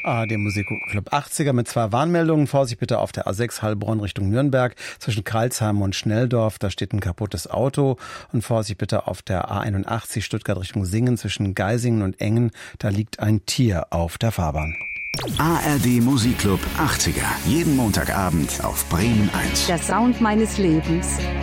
ARD Musikclub 80er mit 2 Warnmeldungen. Vorsicht bitte auf der A6 Heilbronn Richtung Nürnberg zwischen Karlsheim und Schnelldorf. Da steht ein kaputtes Auto. Und Vorsicht bitte auf der A81 Stuttgart Richtung Singen zwischen Geisingen und Engen. Da liegt ein Tier auf der Fahrbahn. ARD Musikclub 80er. Jeden Montagabend auf Bremen 1. Der Sound meines Lebens.